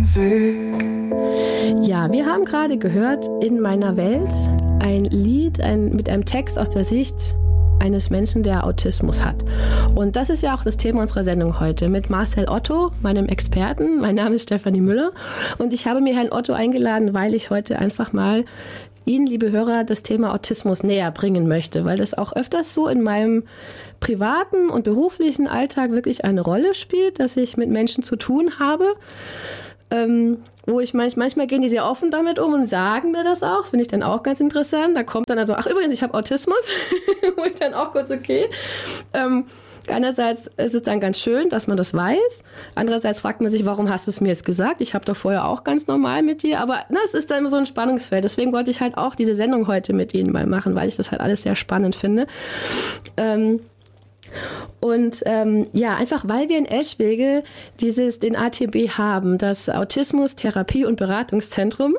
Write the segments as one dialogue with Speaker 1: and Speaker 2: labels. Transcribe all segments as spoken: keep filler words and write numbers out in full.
Speaker 1: Weg.
Speaker 2: Ja, wir haben gerade gehört, In meiner Welt, ein Lied ein, mit einem Text aus der Sicht eines Menschen, der Autismus hat. Und das ist ja auch das Thema unserer Sendung heute mit Marcel Otto, meinem Experten. Mein Name ist Stefanie Müller und ich habe mir Herrn Otto eingeladen, weil ich heute einfach mal Ihnen, liebe Hörer, das Thema Autismus näher bringen möchte, weil das auch öfters so in meinem privaten und beruflichen Alltag wirklich eine Rolle spielt, dass ich mit Menschen zu tun habe, ähm, wo ich manch, manchmal gehen die sehr offen damit um und sagen mir das auch, finde ich dann auch ganz interessant. Da kommt dann also, ach übrigens, ich habe Autismus, wo ich dann auch kurz okay. Ähm, einerseits ist es dann ganz schön, dass man das weiß. Andererseits fragt man sich, warum hast du es mir jetzt gesagt? Ich habe doch vorher auch ganz normal mit dir. Aber das ist dann immer so ein Spannungsfeld. Deswegen wollte ich halt auch diese Sendung heute mit Ihnen mal machen, weil ich das halt alles sehr spannend finde. Ähm, Und ähm, ja, einfach weil wir in Eschwege dieses, den A T B haben, das Autismus Therapie- und Beratungszentrum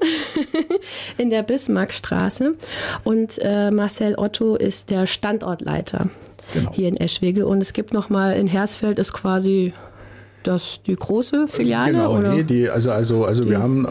Speaker 2: in der Bismarckstraße. Und äh, Marcel Otto ist der Standortleiter genau. hier in Eschwege. Und es gibt nochmal in Hersfeld ist quasi das die große Filiale?
Speaker 3: Genau,
Speaker 2: oder?
Speaker 3: nee, die, also, also, also wir haben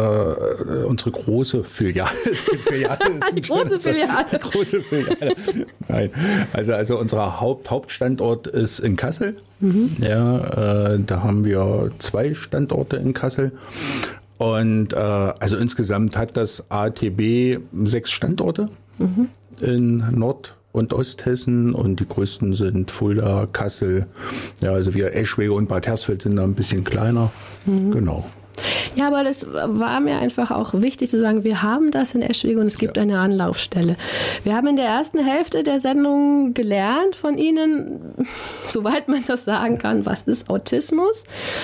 Speaker 3: äh, unsere große Filiale. Die, Filiale ist
Speaker 2: die große Filiale.
Speaker 3: Die große Filiale. Nein, also, also unser Haupt, Hauptstandort ist in Kassel. Mhm. Ja, äh, da haben wir zwei Standorte in Kassel. Und äh, also insgesamt hat das A T B sechs Standorte mhm. in Nord- und Osthessen und die größten sind Fulda, Kassel, ja, also wir Eschwege und Bad Hersfeld sind da ein bisschen kleiner, mhm. genau.
Speaker 2: Ja, aber das war mir einfach auch wichtig zu sagen, wir haben das in Eschwege und es gibt ja. eine Anlaufstelle. Wir haben in der ersten Hälfte der Sendung gelernt von Ihnen, soweit man das sagen kann, was ist Autismus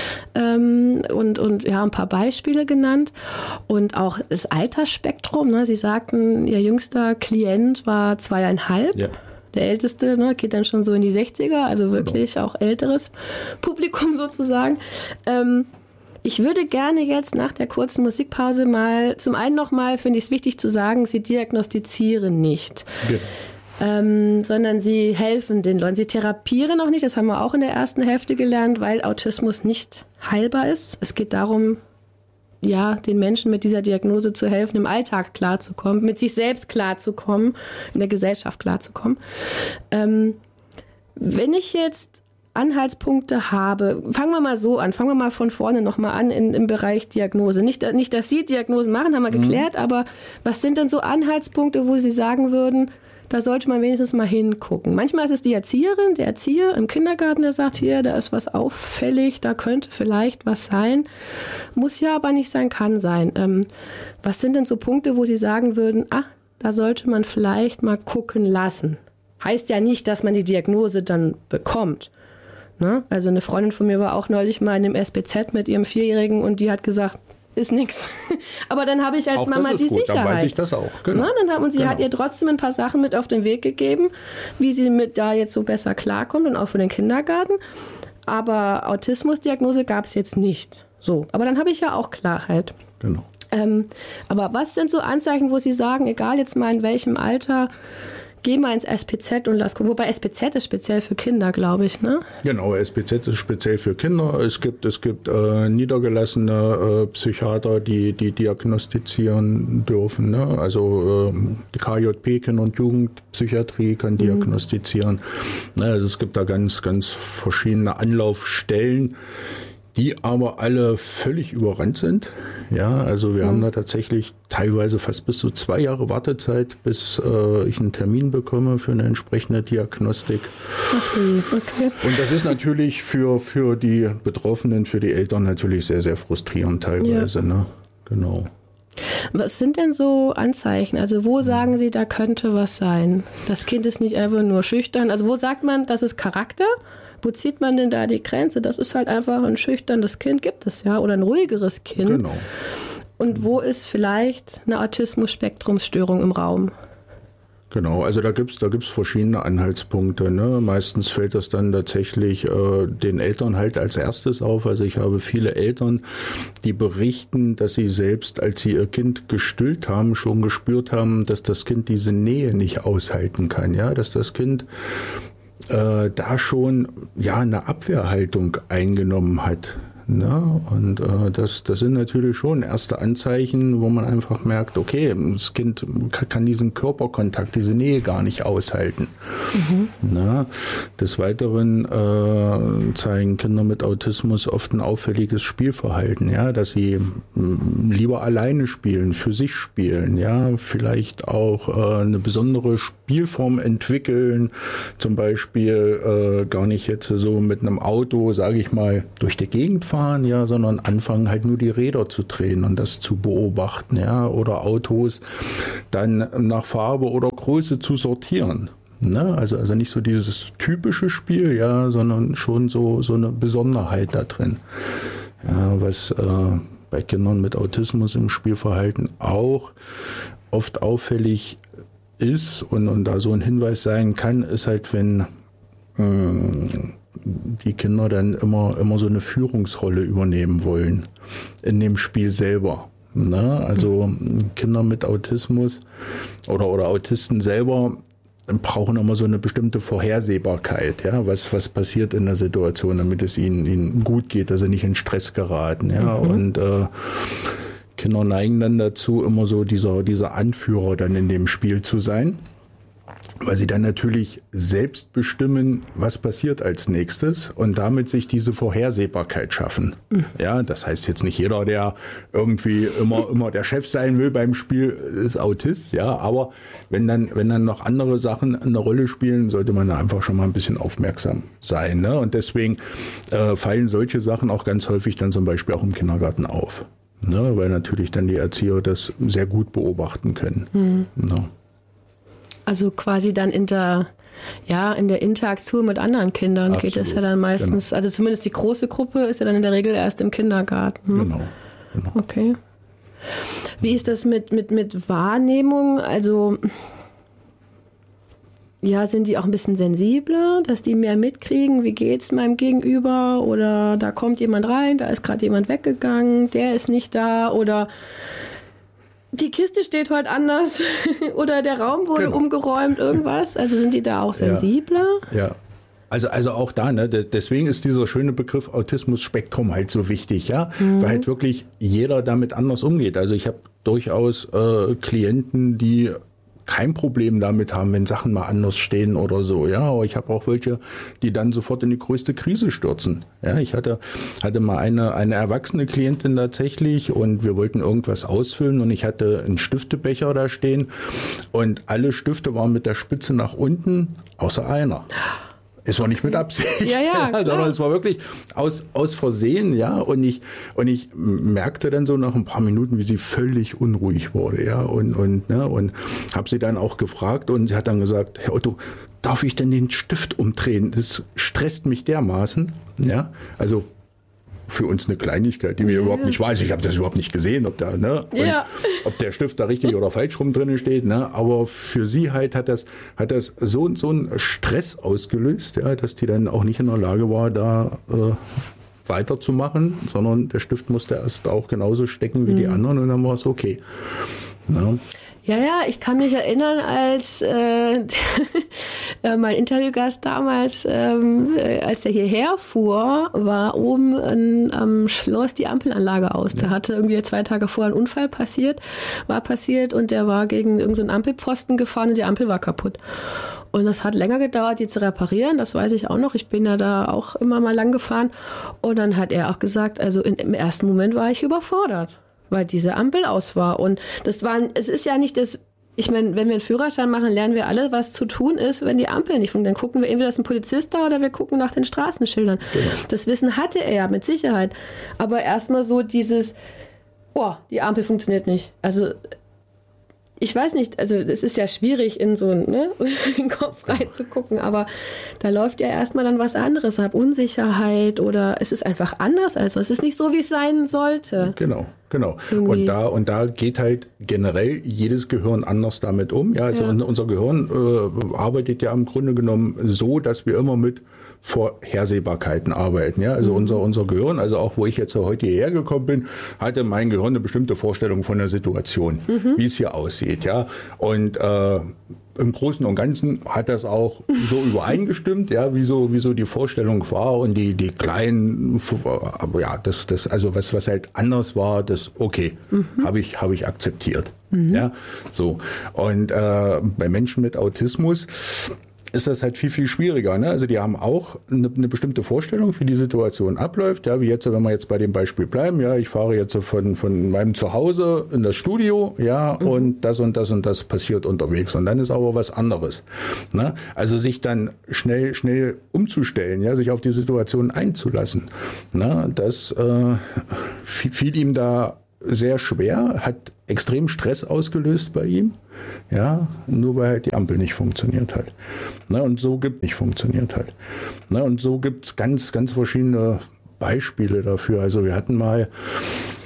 Speaker 2: ähm, und, und ja, ein paar Beispiele genannt und auch das Altersspektrum. Ne? Sie sagten, Ihr jüngster Klient war zweieinhalb. Ja. Der Älteste ne, geht dann schon so in die sechziger, also wirklich genau. auch älteres Publikum sozusagen. Ähm, Ich würde gerne jetzt nach der kurzen Musikpause mal, zum einen nochmal, finde ich es wichtig zu sagen, Sie diagnostizieren nicht, ja. ähm, sondern Sie helfen den Leuten. Sie therapieren auch nicht, das haben wir auch in der ersten Hälfte gelernt, weil Autismus nicht heilbar ist. Es geht darum, ja, den Menschen mit dieser Diagnose zu helfen, im Alltag klarzukommen, mit sich selbst klarzukommen, in der Gesellschaft klarzukommen. Ähm, wenn ich jetzt Anhaltspunkte habe. Fangen wir mal so an. Fangen wir mal von vorne nochmal an in, im Bereich Diagnose. Nicht, nicht, dass Sie Diagnosen machen, haben wir mhm. geklärt, aber was sind denn so Anhaltspunkte, wo Sie sagen würden, da sollte man wenigstens mal hingucken? Manchmal ist es die Erzieherin, der Erzieher im Kindergarten, der sagt, hier, da ist was auffällig, da könnte vielleicht was sein. Muss ja aber nicht sein, kann sein. Ähm, was sind denn so Punkte, wo Sie sagen würden, ah, da sollte man vielleicht mal gucken lassen? Heißt ja nicht, dass man die Diagnose dann bekommt. Ne? Also eine Freundin von mir war auch neulich mal in einem S B Z mit ihrem Vierjährigen und die hat gesagt, ist nix. Aber dann habe ich als auch Mama die gut. Sicherheit.
Speaker 3: Dann weiß ich das auch. Genau.
Speaker 2: Na, dann hat, und sie genau. hat ihr trotzdem ein paar Sachen mit auf den Weg gegeben, wie sie mit da jetzt so besser klarkommt und auch für den Kindergarten. Aber Autismusdiagnose gab es jetzt nicht. So, aber dann habe ich ja auch Klarheit.
Speaker 3: Genau.
Speaker 2: Ähm, aber was sind so Anzeichen, wo Sie sagen, egal jetzt mal in welchem Alter, geh mal ins S P Z und lass gucken. Wobei S P Z ist speziell für Kinder, glaube ich, ne?
Speaker 3: Genau, S P Z ist speziell für Kinder. Es gibt, es gibt äh, niedergelassene äh, Psychiater, die, die diagnostizieren dürfen. Ne? Also äh, die K J P, Kinder- und Jugendpsychiatrie, kann mhm. diagnostizieren. Also es gibt da ganz, ganz verschiedene Anlaufstellen, die aber alle völlig überrannt sind. Ja, also wir mhm. haben da tatsächlich teilweise fast bis zu zwei Jahre Wartezeit, bis äh, ich einen Termin bekomme für eine entsprechende Diagnostik.
Speaker 2: Okay, okay.
Speaker 3: Und das ist natürlich für, für die Betroffenen, für die Eltern natürlich sehr, sehr frustrierend teilweise. Ja. Ne? Genau.
Speaker 2: Was sind denn so Anzeichen? Also wo sagen Sie, da könnte was sein? Das Kind ist nicht einfach nur schüchtern. Also wo sagt man, das ist Charakter? Wo zieht man denn da die Grenze? Das ist halt einfach ein schüchternes Kind, gibt es ja, oder ein ruhigeres Kind.
Speaker 3: Genau.
Speaker 2: Und wo ist vielleicht eine Autismus-Spektrumsstörung im Raum?
Speaker 3: Genau, also da gibt's da gibt's verschiedene Anhaltspunkte. Ne? Meistens fällt das dann tatsächlich äh, den Eltern halt als erstes auf. Also ich habe viele Eltern, die berichten, dass sie selbst, als sie ihr Kind gestillt haben, schon gespürt haben, dass das Kind diese Nähe nicht aushalten kann. Ja, dass das Kind äh, da schon ja eine Abwehrhaltung eingenommen hat. Ne? Und äh, das, das sind natürlich schon erste Anzeichen, wo man einfach merkt, okay, das Kind kann diesen Körperkontakt, diese Nähe gar nicht aushalten. Mhm. Ne? Des Weiteren äh, zeigen Kinder mit Autismus oft ein auffälliges Spielverhalten, ja, dass sie mh, lieber alleine spielen, für sich spielen, ja, vielleicht auch äh, eine besondere Spielform entwickeln, zum Beispiel äh, gar nicht jetzt so mit einem Auto, sage ich mal, durch die Gegend fahren, ja, sondern anfangen halt nur die Räder zu drehen und das zu beobachten, ja, oder Autos dann nach Farbe oder Größe zu sortieren. Ne? Also, also nicht so dieses typische Spiel, ja, sondern schon so, so eine Besonderheit da drin. Ja, was äh, bei Kindern mit Autismus im Spielverhalten auch oft auffällig ist und, und da so ein Hinweis sein kann, ist halt, wenn mh, die Kinder dann immer, immer so eine Führungsrolle übernehmen wollen in dem Spiel selber. Ne? Also Kinder mit Autismus oder, oder Autisten selber brauchen immer so eine bestimmte Vorhersehbarkeit, ja, was, was passiert in der Situation, damit es ihnen, ihnen gut geht, dass sie nicht in Stress geraten. Ja? Mhm. Und äh, Kinder neigen dann dazu, immer so dieser, dieser Anführer dann in dem Spiel zu sein, weil sie dann natürlich selbst bestimmen, was passiert als nächstes und damit sich diese Vorhersehbarkeit schaffen. Mhm. Ja, das heißt jetzt nicht jeder, der irgendwie immer, immer der Chef sein will beim Spiel, ist Autist, ja, aber wenn dann, wenn dann noch andere Sachen eine Rolle spielen, sollte man da einfach schon mal ein bisschen aufmerksam sein, ne? Und deswegen äh, fallen solche Sachen auch ganz häufig dann zum Beispiel auch im Kindergarten auf, ne? Weil natürlich dann die Erzieher das sehr gut beobachten können. Mhm. Ne?
Speaker 2: Also quasi dann in der, ja, in der Interaktion mit anderen Kindern Absolut. Geht es ja dann meistens, genau. Also zumindest die große Gruppe ist ja dann in der Regel erst im Kindergarten.
Speaker 3: Genau, genau.
Speaker 2: Okay. Wie ist das mit, mit, mit Wahrnehmung? Also ja, sind die auch ein bisschen sensibler, dass die mehr mitkriegen, wie geht's meinem Gegenüber? Oder da kommt jemand rein, da ist gerade jemand weggegangen, der ist nicht da oder die Kiste steht heute anders oder der Raum wurde genau. umgeräumt, irgendwas. Also sind die da auch sensibler?
Speaker 3: Ja, ja. Also, also auch da, ne, deswegen ist dieser schöne Begriff Autismus-Spektrum halt so wichtig, ja, mhm. weil halt wirklich jeder damit anders umgeht. Also ich habe durchaus äh, Klienten, die kein Problem damit haben, wenn Sachen mal anders stehen oder so, ja, aber ich habe auch welche, die dann sofort in die größte Krise stürzen. Ja, ich hatte hatte mal eine eine erwachsene Klientin tatsächlich und wir wollten irgendwas ausfüllen und ich hatte einen Stiftebecher da stehen und alle Stifte waren mit der Spitze nach unten, außer einer. Es war nicht mit Absicht,
Speaker 2: ja, ja,
Speaker 3: ja, sondern es war wirklich aus, aus Versehen, ja. Und ich, und ich merkte dann so nach ein paar Minuten, wie sie völlig unruhig wurde, ja. Und, und, ne, und habe sie dann auch gefragt und sie hat dann gesagt, Herr Otto, darf ich denn den Stift umdrehen? Das stresst mich dermaßen, ja. Also für uns eine Kleinigkeit, die mir ja. überhaupt nicht weiß. Ich habe das überhaupt nicht gesehen, ob da, ne,
Speaker 2: ja.
Speaker 3: ob der Stift da richtig oder falsch rum drin steht, ne. Aber für sie halt hat das, hat das so so einen Stress ausgelöst, ja, dass die dann auch nicht in der Lage war, da äh, weiterzumachen, sondern der Stift musste erst auch genauso stecken wie mhm. die anderen und dann war es okay. Ne.
Speaker 2: Ja, ja, ich kann mich erinnern, als äh, mein Interviewgast damals, ähm, als er hierher fuhr, war oben in, am Schloss die Ampelanlage aus. Ja. Da hatte irgendwie zwei Tage vorher ein Unfall passiert, war passiert und der war gegen irgendeinen Ampelpfosten gefahren und die Ampel war kaputt. Und das hat länger gedauert, die zu reparieren, das weiß ich auch noch. Ich bin ja da auch immer mal lang gefahren. Und dann hat er auch gesagt, also in, im ersten Moment war ich überfordert, weil diese Ampel aus war. Und das war, es ist ja nicht das, ich meine, wenn wir einen Führerschein machen, lernen wir alle, was zu tun ist, wenn die Ampel nicht funktioniert. Dann gucken wir entweder, ist ein Polizist da oder wir gucken nach den Straßenschildern. Genau. Das Wissen hatte er ja mit Sicherheit. Aber erstmal so dieses, boah, die Ampel funktioniert nicht. Also ich weiß nicht, also es ist ja schwierig, in so einen, ne, den Kopf reinzugucken, aber da läuft ja erstmal dann was anderes ab, Unsicherheit oder es ist einfach anders als es ist nicht so, wie es sein sollte.
Speaker 3: Genau, genau. Und da, und da geht halt generell jedes Gehirn anders damit um. Ja, also ja. unser Gehirn äh, arbeitet ja im Grunde genommen so, dass wir immer mit Vorhersehbarkeiten arbeiten. Ja, also mhm. unser, unser Gehirn, also auch wo ich jetzt heute hierher gekommen bin, hatte mein Gehirn eine bestimmte Vorstellung von der Situation, mhm. wie es hier aussieht. Ja, und äh, im Großen und Ganzen hat das auch so übereingestimmt, ja, wie so, wie so die Vorstellung war und die, die kleinen, aber ja, das, das, also was, was halt anders war, das, okay, mhm. habe ich, habe ich akzeptiert. Mhm. Ja, so. Und äh, bei Menschen mit Autismus ist das halt viel, viel schwieriger. Ne? Also die haben auch eine, eine bestimmte Vorstellung, wie die Situation abläuft. Ja, wie jetzt, wenn wir jetzt bei dem Beispiel bleiben, ja, ich fahre jetzt von, von meinem Zuhause in das Studio, ja, mhm. und das und das und das passiert unterwegs. Und dann ist aber was anderes. Ne? Also sich dann schnell, schnell umzustellen, ja, sich auf die Situation einzulassen. Ne? Das äh, fiel ihm da sehr schwer, hat extrem Stress ausgelöst bei ihm, ja, nur weil halt die Ampel nicht funktioniert hat. Ne, und so gibt nicht funktioniert hat. Ne, und so gibt es ganz, ganz verschiedene Beispiele dafür. Also wir hatten mal